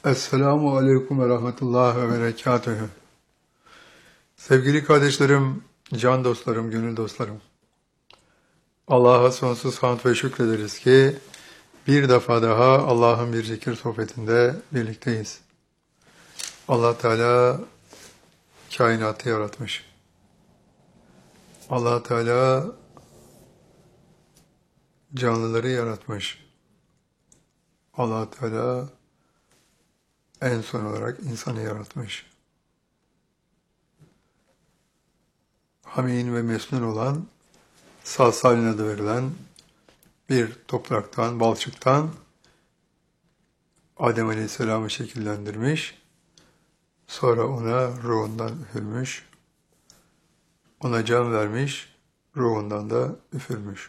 Esselamu Aleyküm ve Rahmetullah ve Berekatühü. Sevgili kardeşlerim, can dostlarım, gönül dostlarım. Allah'a sonsuz hamd ve şükrederiz ki bir defa daha Allah'ın bir zikir sohbetinde birlikteyiz. Allah Teala kainatı yaratmış. Allah Teala canlıları yaratmış. Allah Teala en son olarak insanı yaratmış. Hamin ve mesnun olan, salsalin adı verilen bir topraktan, balçıktan Adem Aleyhisselam'ı şekillendirmiş. Sonra ona ruhundan üfürmüş. Ona can vermiş, ruhundan da üfürmüş.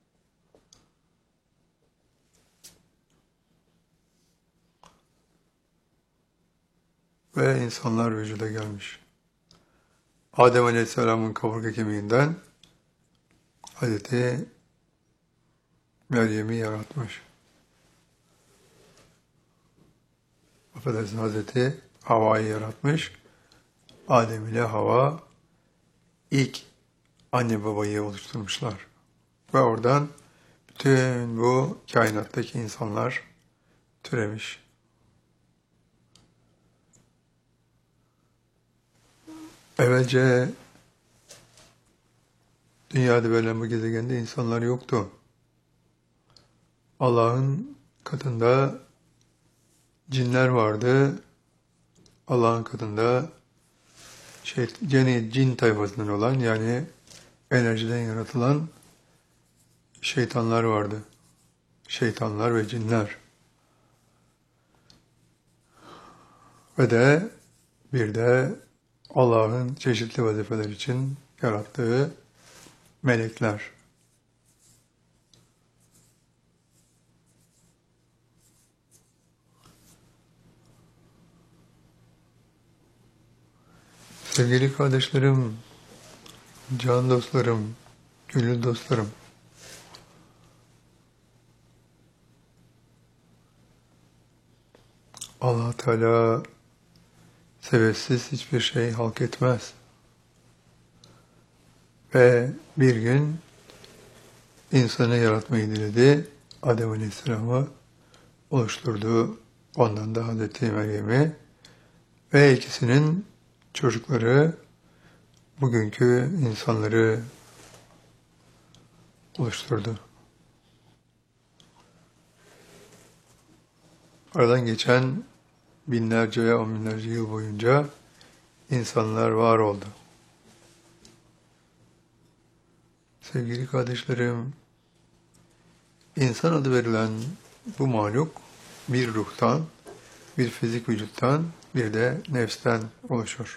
Ve insanlar vücuda gelmiş. Adem Aleyhisselam'ın kaburga kemiğinden Hazreti Meryem'i yaratmış. Affedersin, Hazreti Havva'yı yaratmış. Adem ile Havva ilk anne babayı oluşturmuşlar. Ve oradan bütün bu kainattaki insanlar türemiş. Evvelce dünyada böyle bu gezegende insanlar yoktu. Allah'ın katında cinler vardı. Allah'ın katında cin tayfasından olan, yani enerjiden yaratılan şeytanlar vardı. Şeytanlar ve cinler. Ve de bir de Allah'ın çeşitli vazifeler için yarattığı melekler. Sevgili kardeşlerim, can dostlarım, gönül dostlarım, Allah Teala sebepsiz hiçbir şey halk etmez. Ve bir gün insanı yaratmayı diledi. Adem Aleyhisselam'ı oluşturdu. Ondan da Hazreti Meryem'i ve ikisinin çocukları bugünkü insanları oluşturdu. Aradan geçen binlerce ve on binlerce yıl boyunca insanlar var oldu. Sevgili kardeşlerim, insan adı verilen bu mahluk bir ruhtan, bir fizik vücuttan, bir de nefsten oluşur.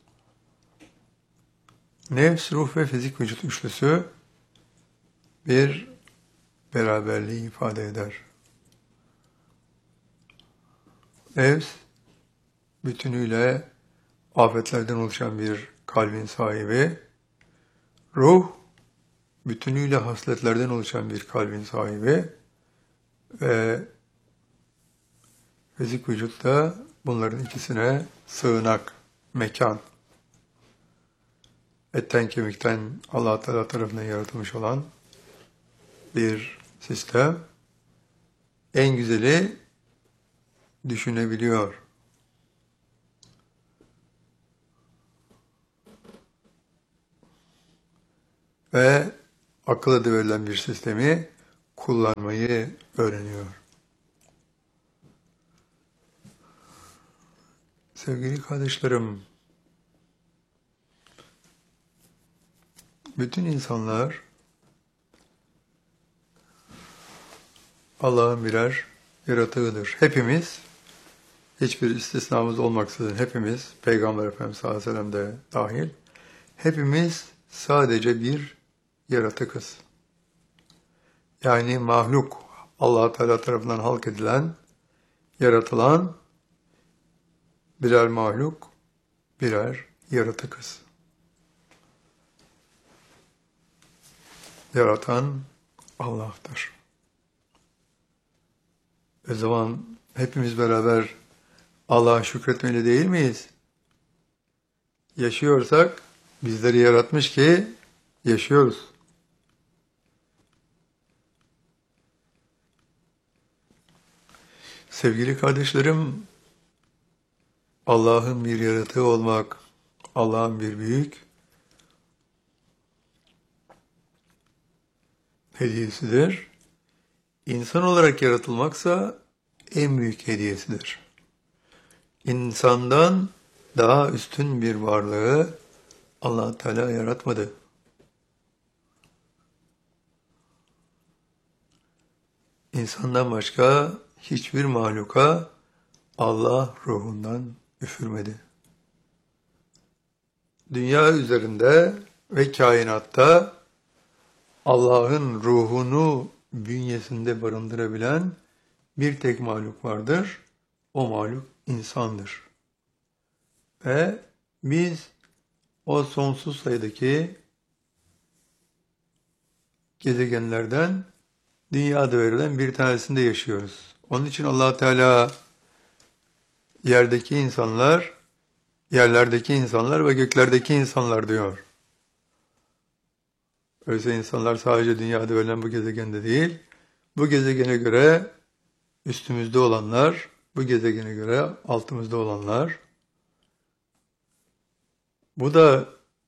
Nefs, ruh ve fizik vücut üçlüsü bir beraberliği ifade eder. Nefs, bütünüyle afetlerden oluşan bir kalbin sahibi, ruh, bütünüyle hasletlerden oluşan bir kalbin sahibi ve fizik vücut da bunların ikisine sığınak, mekan. Etten kemikten Allah Teala tarafından yaratılmış olan bir sistem. En güzeli düşünebiliyor. Ve akıl adı verilen bir sistemi kullanmayı öğreniyor. Sevgili kardeşlerim, bütün insanlar Allah'ın birer yaratığıdır. Hepimiz, hiçbir istisnamız olmaksızın hepimiz, Peygamber Efendimiz sallallahu aleyhi ve sellem de dahil, hepimiz sadece bir yaratıkız. Yani mahluk, Allah Teala tarafından halk edilen, yaratılan birer mahluk, birer yaratıkız. Yaratan Allah'tır. O zaman hepimiz beraber Allah'a şükretmeli değil miyiz? Yaşıyorsak bizleri yaratmış ki yaşıyoruz. Sevgili kardeşlerim, Allah'ın bir yaratığı olmak, Allah'ın bir büyük hediyesidir. İnsan olarak yaratılmaksa en büyük hediyesidir. İnsandan daha üstün bir varlığı Allah Teala yaratmadı. İnsandan başka hiçbir mahluka Allah ruhundan üfürmedi. Dünya üzerinde ve kainatta Allah'ın ruhunu bünyesinde barındırabilen bir tek mahluk vardır. O mahluk insandır. Ve biz o sonsuz sayıdaki gezegenlerden dünyada verilen bir tanesinde yaşıyoruz. Onun için Allah Teala yerdeki insanlar, yerlerdeki insanlar ve göklerdeki insanlar diyor. Öyleyse insanlar sadece dünyada verilen bu gezegende değil, bu gezegene göre üstümüzde olanlar, bu gezegene göre altımızda olanlar. Bu da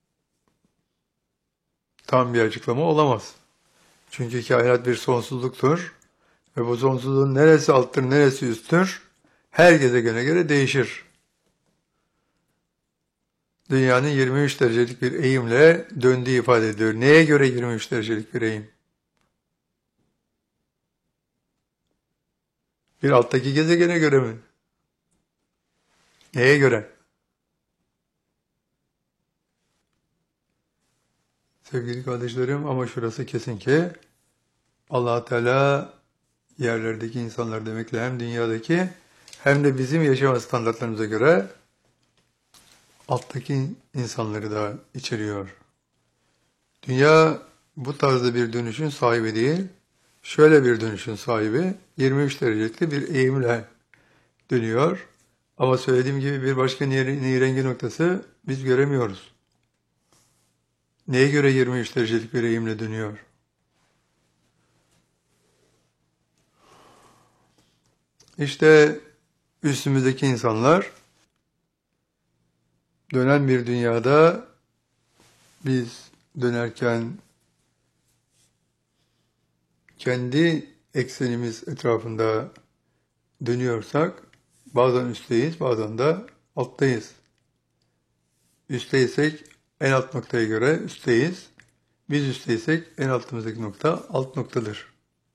tam bir açıklama olamaz. Çünkü kainat bir sonsuzluktur ve bu sonsuzluğun neresi alttır, neresi üsttür, her gezegene göre değişir. Dünyanın 23 derecelik bir eğimle döndüğü ifade ediyor. Neye göre 23 derecelik bir eğim? Bir alttaki gezegene göre mi? Neye göre? Sevgili kardeşlerim, ama şurası kesin ki Allah Teala yerlerdeki insanlar demekle hem dünyadaki hem de bizim yaşam standartlarımıza göre alttaki insanları da içeriyor. Dünya bu tarzda bir dönüşün sahibi değil, şöyle bir dönüşün sahibi, 23 derecelikli bir eğimle dönüyor. Ama söylediğim gibi bir başka nirengi noktası biz göremiyoruz. Neye göre 23 derecelik bir eğimle dönüyor? İşte üstümüzdeki insanlar dönen bir dünyada biz dönerken kendi eksenimiz etrafında dönüyorsak bazen üstteyiz, bazen de alttayız. Üstteysek en alt noktaya göre üstteyiz. Biz üstteysek en altımızdaki nokta alt noktadır.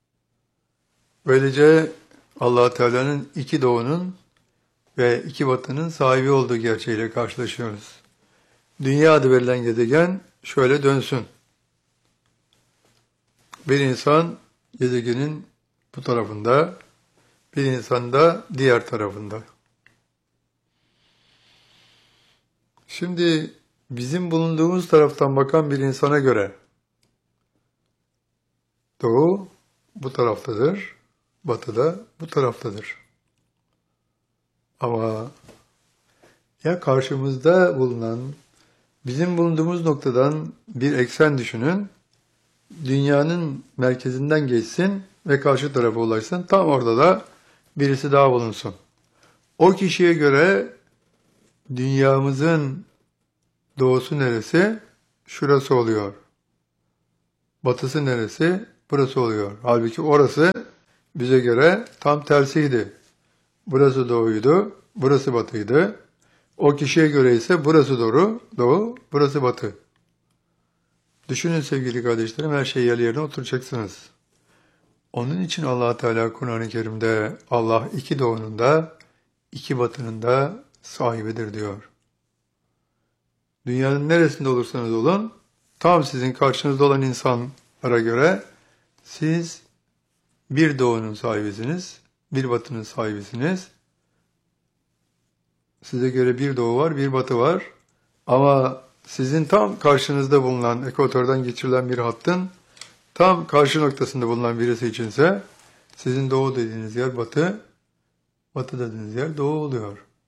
Böylece Allah Teala'nın iki doğunun ve iki batının sahibi olduğu gerçeğiyle karşılaşıyoruz. Dünya adı verilen gezegen şöyle dönsün. Bir insan gezegenin bu tarafında, bir insan da diğer tarafında. Şimdi bizim bulunduğumuz taraftan bakan bir insana göre doğu bu taraftadır, batı da bu taraftadır. Ama ya karşımızda bulunan, bizim bulunduğumuz noktadan bir eksen düşünün, dünyanın merkezinden geçsin ve karşı tarafa ulaşsın, tam orada da birisi daha bulunsun. O kişiye göre dünyamızın doğusu neresi? Şurası oluyor. Batısı neresi? Burası oluyor. Halbuki orası bize göre tam tersiydi. Burası doğuydu, burası batıydı. O kişiye göre ise burası doğu, burası batı. Düşünün sevgili kardeşlerim, her şey yerine oturacaksınız. Onun için Allah Teala Kur'an-ı Kerim'de Allah iki doğunun da iki batının da sahibidir diyor. Dünyanın neresinde olursanız olun, tam sizin karşınızda olan insanlara göre siz bir doğunun sahibisiniz, bir batının sahibisiniz. Size göre bir doğu var, bir batı var. Ama sizin tam karşınızda bulunan, ekvatordan geçirilen bir hattın tam karşı noktasında bulunan birisi içinse sizin doğu dediğiniz yer batı, batı dediğiniz yer doğu oluyor.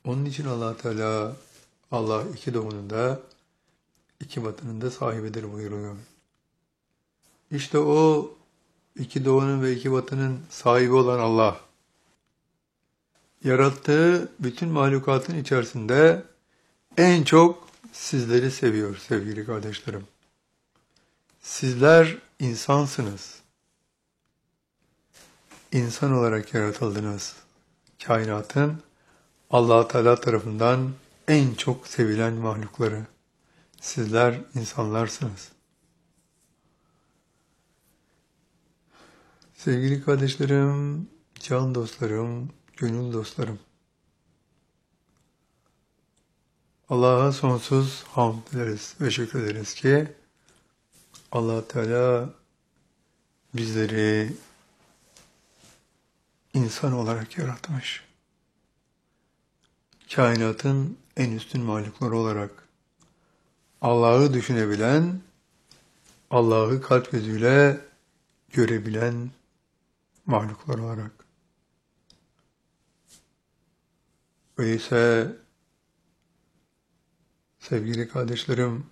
Onun için Allah Teala, Allah iki doğunun da iki batının da sahibidir buyuruyor. İşte o iki doğunun ve iki batının sahibi olan Allah, yarattığı bütün mahlukatın içerisinde en çok sizleri seviyor sevgili kardeşlerim. Sizler insansınız. İnsan olarak yaratıldınız. Kainatın Allah Teala tarafından en çok sevilen mahlukları. Sizler insanlarsınız. Sevgili kardeşlerim, can dostlarım, gönül dostlarım. Allah'a sonsuz hamd ederiz ve şükrederiz ki Allah Teala bizleri insan olarak yaratmış. Kainatın en üstün mahlukları olarak Allah'ı düşünebilen, Allah'ı kalp gözüyle görebilen mahluklar olarak. Öyleyse sevgili kardeşlerim,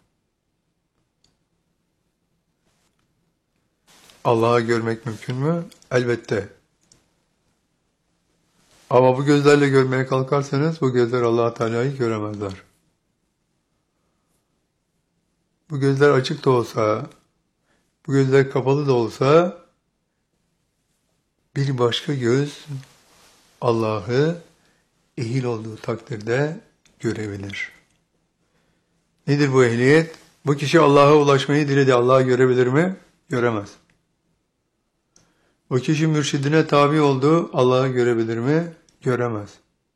Allah'ı görmek mümkün mü? Elbette. Ama bu gözlerle görmeye kalkarsanız bu gözler Allah Teala'yı göremezler. Bu gözler açık da olsa, bu gözler kapalı da olsa bir başka göz Allah'ı ehil olduğu takdirde görebilir. Nedir bu ehliyet? Bu kişi Allah'a ulaşmayı diledi. Allah'ı görebilir mi? Göremez. O kişi mürşidine tabi oldu. Allah'ı görebilir mi? Göremez.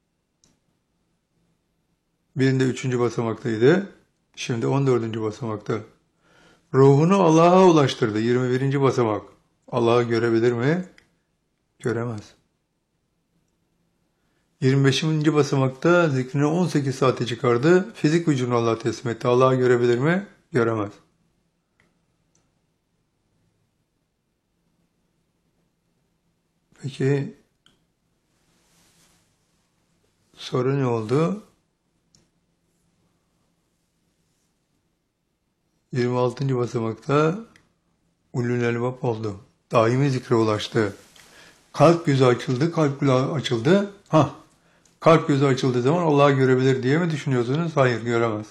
Birinde 3. basamaktaydı. Şimdi 14. basamakta. Ruhunu Allah'a ulaştırdı. 21. basamak. Allah'ı görebilir mi? Göremez. 25. basamakta zikrini 18 saate çıkardı. Fizik vücudunu Allah'a teslim etti. Allah'ı görebilir mi? Göremez. Peki sonra ne oldu? 26. basamakta ulul elbab oldu. Daimi zikre ulaştı. Kalp gözü açıldı, kalp kulağı açıldı. Kalp gözü açıldığı zaman Allah'ı görebilir diye mi düşünüyorsunuz? Hayır, göremez.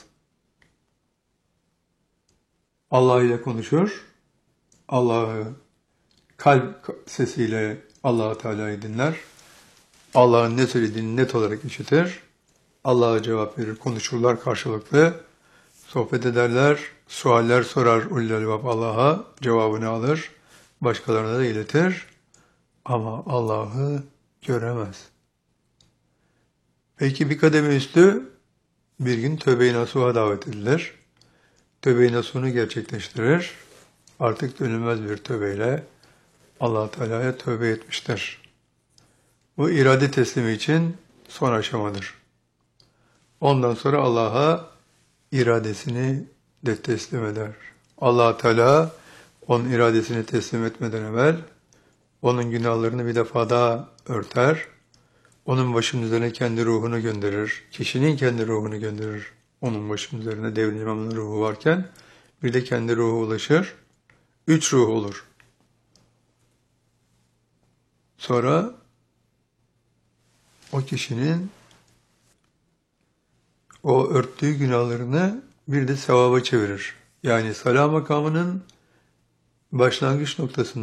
Allah ile konuşur. Allah'ı kalp sesiyle Allah Teala'yı dinler. Allah'ın ne söylediğini net olarak işitir. Allah'a cevap verir, konuşurlar karşılıklı. Sohbet ederler, sualler sorar ulul elbab Allah'a, cevabını alır, başkalarına da iletir. Ama Allah'ı göremez. Peki bir kademe üstü bir gün tövbe-i nasuha davet edilir. Tövbe-i nasuhunu gerçekleştirir. Artık dönülmez bir tövbeyle Allah Teala'ya tövbe etmiştir. Bu irade teslimi için son aşamadır. Ondan sonra Allah'a iradesini de teslim eder. Allah Teala onun iradesini teslim etmeden evvel onun günahlarını bir defa daha örter. Onun başının üzerine kendi ruhunu gönderir. Kişinin kendi ruhunu gönderir. Onun başının üzerine Devlet İmamı'nın ruhu varken bir de kendi ruhu ulaşır. 3 ruh olur. Sonra o kişinin o örttüğü günahlarını bir de sevaba çevirir. Yani salah makamının başlangıç noktasında